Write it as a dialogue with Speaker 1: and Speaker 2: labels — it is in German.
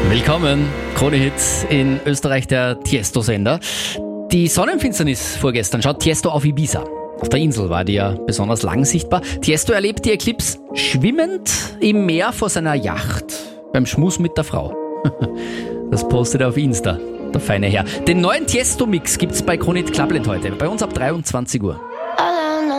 Speaker 1: Willkommen, Krone-Hit in Österreich, der Tiesto-Sender. Die Sonnenfinsternis vorgestern schaut Tiesto auf Ibiza. Auf der Insel war die ja besonders lang sichtbar. Tiesto erlebt die Eclipse schwimmend im Meer vor seiner Yacht beim Schmus mit der Frau. Das postet er auf Insta, der feine Herr. Den neuen Tiesto-Mix gibt's bei Krone-Hit Clubland heute, bei uns ab 23 Uhr.